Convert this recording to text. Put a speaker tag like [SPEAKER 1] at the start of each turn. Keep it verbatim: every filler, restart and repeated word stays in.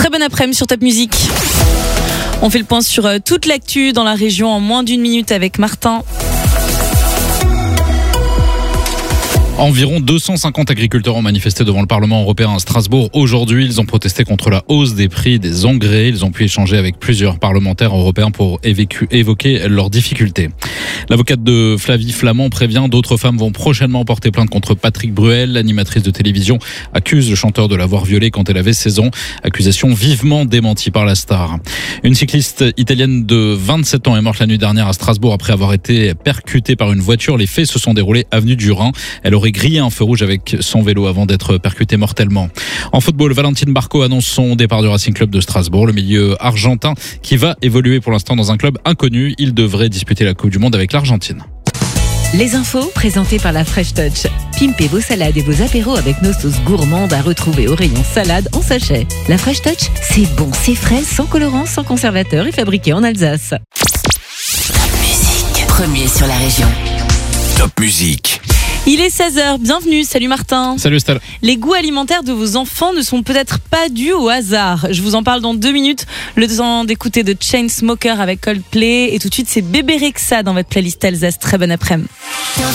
[SPEAKER 1] Très bon après-midi sur Top Music. On fait le point sur toute l'actu dans la région en moins d'une minute avec Martin.
[SPEAKER 2] Environ deux cent cinquante agriculteurs ont manifesté devant le Parlement européen à Strasbourg aujourd'hui. Ils ont protesté contre la hausse des prix des engrais. Ils ont pu échanger avec plusieurs parlementaires européens pour évoquer, évoquer leurs difficultés. L'avocate de Flavie Flament prévient d'autres femmes vont prochainement porter plainte contre Patrick Bruel. L'animatrice de télévision accuse le chanteur de l'avoir violée quand elle avait seize ans. Accusation vivement démentie par la star. Une cycliste italienne de vingt-sept ans est morte la nuit dernière à Strasbourg après avoir été percutée par une voiture. Les faits se sont déroulés avenue du Rhin. Elle aurait grillé un feu rouge avec son vélo avant d'être percutée mortellement. En football, Valentine Barco annonce son départ du Racing Club de Strasbourg. Le milieu argentin qui va évoluer pour l'instant dans un club inconnu. Il devrait disputer la Coupe du Monde avec l'Argentine.
[SPEAKER 3] Les infos présentées par la Fresh Touch. Pimpez vos salades et vos apéros avec nos sauces gourmandes à retrouver au rayon salade en sachet. La Fresh Touch, c'est bon, c'est frais, sans colorant, sans conservateur et fabriqué en Alsace.
[SPEAKER 4] Top Music, premier sur la région.
[SPEAKER 5] Top Music.
[SPEAKER 1] Il est seize heures, bienvenue, salut Martin.
[SPEAKER 2] Salut Estelle.
[SPEAKER 1] Les goûts alimentaires de vos enfants ne sont peut-être pas dus au hasard. Je vous en parle dans deux minutes. Le temps d'écouter de Chainsmokers avec Coldplay. Et tout de suite, c'est Bébé Rexha dans votre playlist Alsace. Très bon après-midi.